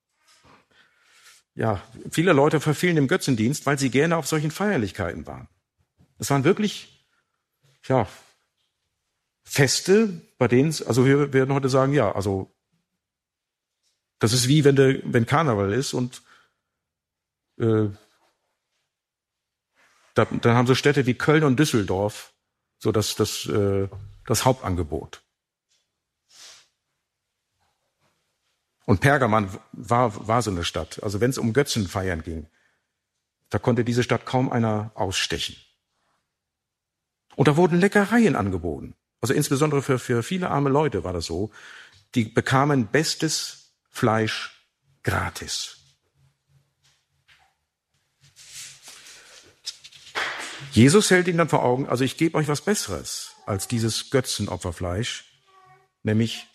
ja, viele Leute verfielen im Götzendienst, weil sie gerne auf solchen Feierlichkeiten waren. Es waren wirklich, ja, Feste, bei denen es, also wir werden heute sagen, ja, also das ist wie wenn, der, wenn Karneval ist und äh, da, dann haben so Städte wie Köln und Düsseldorf so das, das, äh, das Hauptangebot. Und Pergamon war, war so eine Stadt. Also wenn es um Götzenfeiern ging, da konnte diese Stadt kaum einer ausstechen. Und da wurden Leckereien angeboten. Also insbesondere für, für viele arme Leute war das so. Die bekamen bestes Fleisch gratis. Jesus hält ihnen dann vor Augen, also ich gebe euch was Besseres als dieses Götzenopferfleisch, nämlich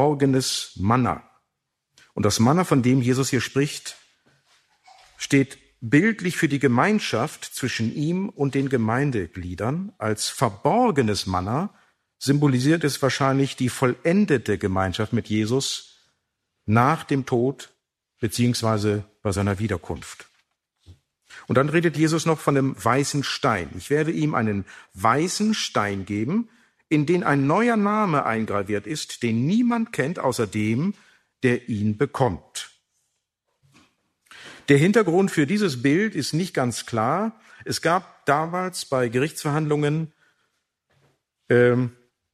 verborgenes Manna. Und das Manna, von dem Jesus hier spricht, steht bildlich für die Gemeinschaft zwischen ihm und den Gemeindegliedern. Als verborgenes Manna symbolisiert es wahrscheinlich die vollendete Gemeinschaft mit Jesus nach dem Tod beziehungsweise bei seiner Wiederkunft. Und dann redet Jesus noch von dem weißen Stein. Ich werde ihm einen weißen Stein geben, in den ein neuer Name eingraviert ist, den niemand kennt außer dem, der ihn bekommt. Der Hintergrund für dieses Bild ist nicht ganz klar. Es gab damals bei Gerichtsverhandlungen ähm,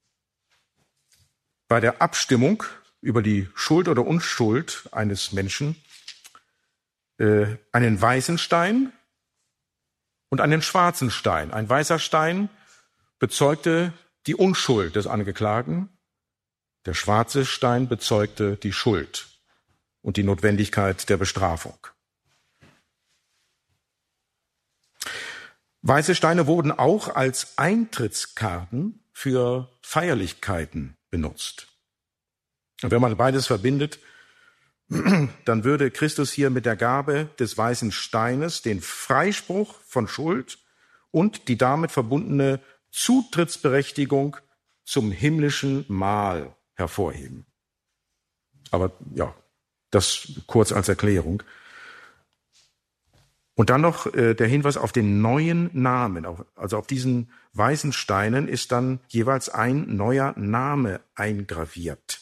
bei der Abstimmung über die Schuld oder Unschuld eines Menschen äh, einen weißen Stein und einen schwarzen Stein. Ein weißer Stein bezeugte die Unschuld des Angeklagten, der schwarze Stein bezeugte die Schuld und die Notwendigkeit der Bestrafung. Weiße Steine wurden auch als Eintrittskarten für Feierlichkeiten benutzt. Und wenn man beides verbindet, dann würde Christus hier mit der Gabe des weißen Steines den Freispruch von Schuld und die damit verbundene Zutrittsberechtigung zum himmlischen Mahl hervorheben. Aber ja, das kurz als Erklärung. Und dann noch äh, der Hinweis auf den neuen Namen. Also auf diesen weißen Steinen ist dann jeweils ein neuer Name eingraviert.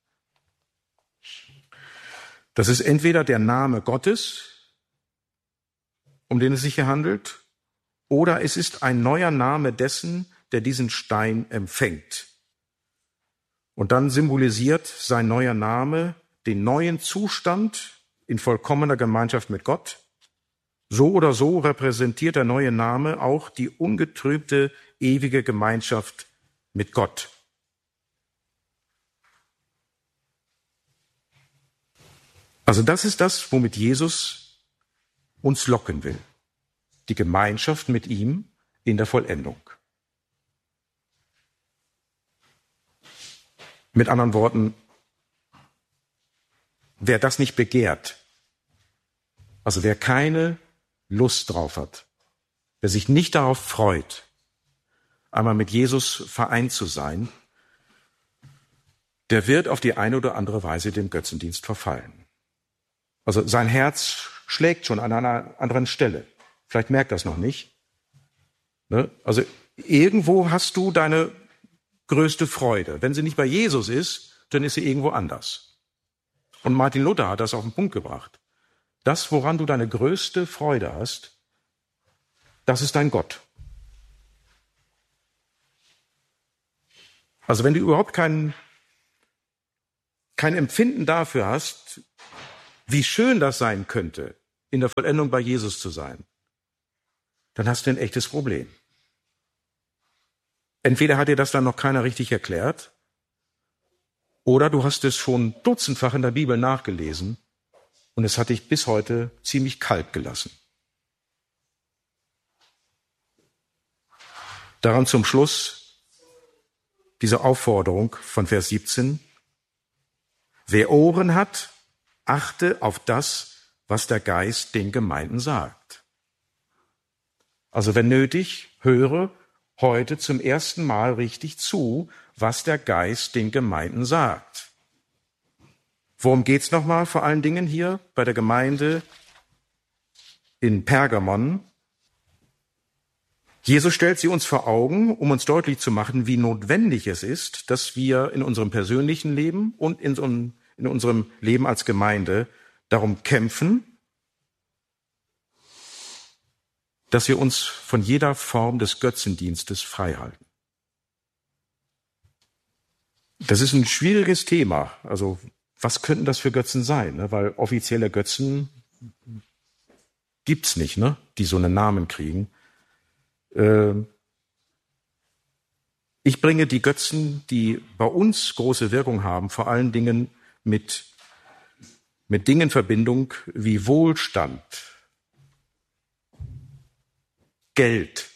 Das ist entweder der Name Gottes, um den es sich hier handelt, oder es ist ein neuer Name dessen, der diesen Stein empfängt. Und dann symbolisiert sein neuer Name den neuen Zustand in vollkommener Gemeinschaft mit Gott. So oder so repräsentiert der neue Name auch die ungetrübte, ewige Gemeinschaft mit Gott. Also das ist das, womit Jesus uns locken will. Die Gemeinschaft mit ihm in der Vollendung. Mit anderen Worten, wer das nicht begehrt, also wer keine Lust drauf hat, wer sich nicht darauf freut, einmal mit Jesus vereint zu sein, der wird auf die eine oder andere Weise dem Götzendienst verfallen. Also sein Herz schlägt schon an einer anderen Stelle. Vielleicht merkt das noch nicht. Ne? Also irgendwo hast du deine größte Freude. Wenn sie nicht bei Jesus ist, dann ist sie irgendwo anders. Und Martin Luther hat das auf den Punkt gebracht. Das, woran du deine größte Freude hast, das ist dein Gott. Also wenn du überhaupt kein, kein Empfinden dafür hast, wie schön das sein könnte, in der Vollendung bei Jesus zu sein, dann hast du ein echtes Problem. Entweder hat dir das dann noch keiner richtig erklärt, oder du hast es schon dutzendfach in der Bibel nachgelesen und es hat dich bis heute ziemlich kalt gelassen. Daran zum Schluss diese Aufforderung von Vers siebzehn. Wer Ohren hat, achte auf das, was der Geist den Gemeinden sagt. Also wenn nötig, höre heute zum ersten Mal richtig zu, was der Geist den Gemeinden sagt. Worum geht's nochmal vor allen Dingen hier bei der Gemeinde in Pergamon? Jesus stellt sie uns vor Augen, um uns deutlich zu machen, wie notwendig es ist, dass wir in unserem persönlichen Leben und in, so, in unserem Leben als Gemeinde darum kämpfen, dass wir uns von jeder Form des Götzendienstes freihalten. Das ist ein schwieriges Thema. Also was könnten das für Götzen sein? Ne? Weil offizielle Götzen gibt's nicht, ne? Die so einen Namen kriegen. Äh, ich bringe die Götzen, die bei uns große Wirkung haben, vor allen Dingen mit, mit Dingen in Verbindung wie Wohlstand, Geld,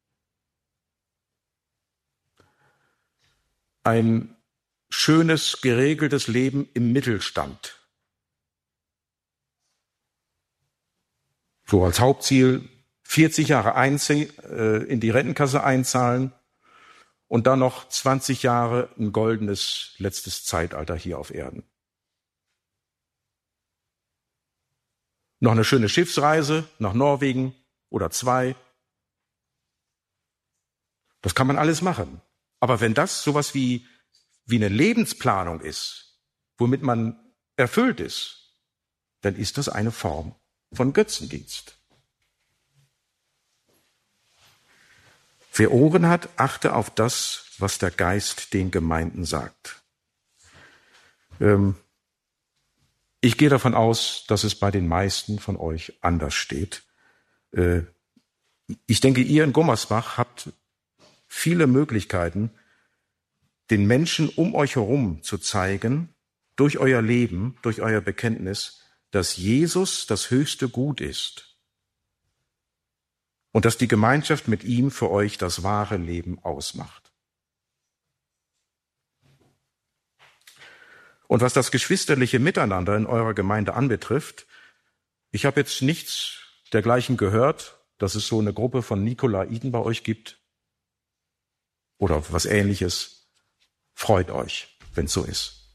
ein schönes, geregeltes Leben im Mittelstand. So als Hauptziel vierzig Jahre einzie- äh, in die Rentenkasse einzahlen und dann noch zwanzig Jahre ein goldenes letztes Zeitalter hier auf Erden. Noch eine schöne Schiffsreise nach Norwegen oder zwei. Das kann man alles machen. Aber wenn das sowas wie, wie eine Lebensplanung ist, womit man erfüllt ist, dann ist das eine Form von Götzendienst. Wer Ohren hat, achte auf das, was der Geist den Gemeinden sagt. Ähm, ich gehe davon aus, dass es bei den meisten von euch anders steht. Äh, ich denke, ihr in Gummersbach habt viele Möglichkeiten, den Menschen um euch herum zu zeigen, durch euer Leben, durch euer Bekenntnis, dass Jesus das höchste Gut ist und dass die Gemeinschaft mit ihm für euch das wahre Leben ausmacht. Und was das geschwisterliche Miteinander in eurer Gemeinde anbetrifft, ich habe jetzt nichts dergleichen gehört, dass es so eine Gruppe von Nikolaiten bei euch gibt oder was Ähnliches. Freut euch, wenn es so ist.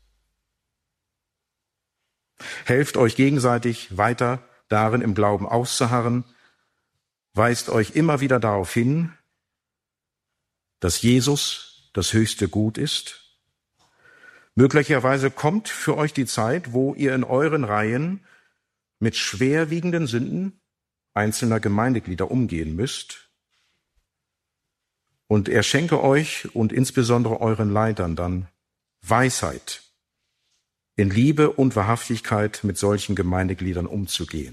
Helft euch gegenseitig weiter darin, im Glauben auszuharren. Weist euch immer wieder darauf hin, dass Jesus das höchste Gut ist. Möglicherweise kommt für euch die Zeit, wo ihr in euren Reihen mit schwerwiegenden Sünden einzelner Gemeindeglieder umgehen müsst. Und er schenke euch und insbesondere euren Leitern dann Weisheit, in Liebe und Wahrhaftigkeit mit solchen Gemeindegliedern umzugehen.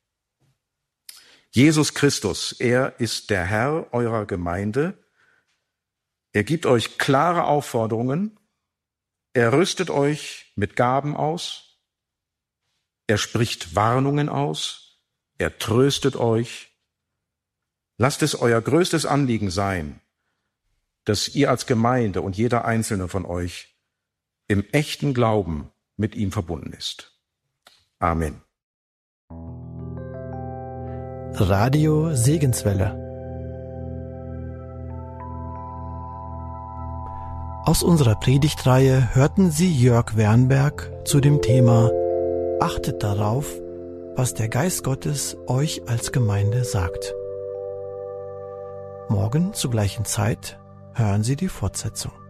Jesus Christus, er ist der Herr eurer Gemeinde. Er gibt euch klare Aufforderungen. Er rüstet euch mit Gaben aus. Er spricht Warnungen aus. Er tröstet euch. Lasst es euer größtes Anliegen sein, dass ihr als Gemeinde und jeder einzelne von euch im echten Glauben mit ihm verbunden ist. Amen. Radio Segenswelle. Aus unserer Predigtreihe hörten Sie Jörg Wernberg zu dem Thema Achtet darauf, was der Geist Gottes euch als Gemeinde sagt. Morgen zur gleichen Zeit hören Sie die Fortsetzung.